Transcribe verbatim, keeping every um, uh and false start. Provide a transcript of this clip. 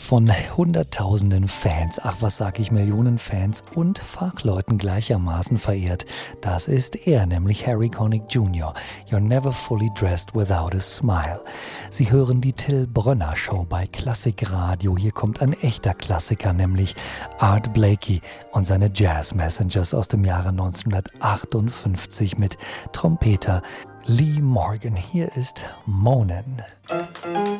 von Hunderttausenden Fans, ach was sag ich, Millionen Fans und Fachleuten gleichermaßen verehrt. Das ist er, nämlich Harry Connick Junior You're never fully dressed without a smile. Sie hören die Till Brönner Show bei Klassikradio. Hier kommt ein echter Klassiker, nämlich Art Blakey und seine Jazz Messengers aus dem Jahre neunzehnhundertachtundfünfzig mit Trompeter Lee Morgan. Hier ist Moanin'.